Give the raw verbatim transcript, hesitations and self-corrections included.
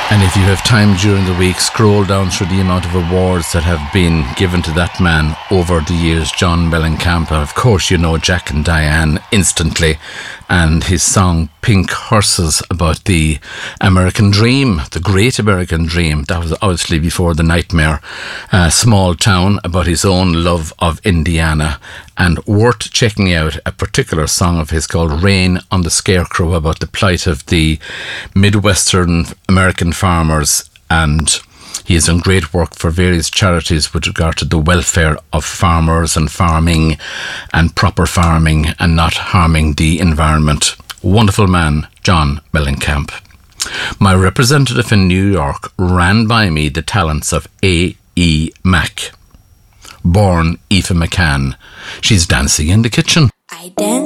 And if you have time during the week, scroll down through the amount of awards that have been given to that man over the years, John Mellencamp. And of course, you know Jack and Diane instantly. And his song Pink Horses, about the American dream, the great American dream. That was obviously before the Nightmare. Uh, small town, about his own love of Indiana. And worth checking out a particular song of his called Rain on the Scarecrow, about the plight of the Midwestern American farmers. And he has done great work for various charities with regard to the welfare of farmers and farming and proper farming and not harming the environment. Wonderful man, John Mellencamp. My representative in New York ran by me the talents of A E. Mack. Born Aoife McCann. She's dancing in the kitchen. I dance